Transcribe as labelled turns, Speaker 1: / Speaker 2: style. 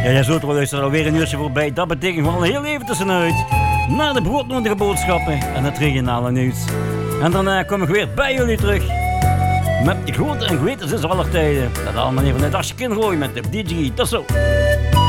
Speaker 1: Ja, jij zult wel luisteren, alweer een uurtje voorbij. Dat betekent gewoon heel even tussenuit. Na de broodnodige boodschappen en het regionale nieuws. En daarna kom ik weer bij jullie terug. Met de grote en greatest is aller tijden. Dat allemaal even een dasje in gooien met de DJ. Tot zo.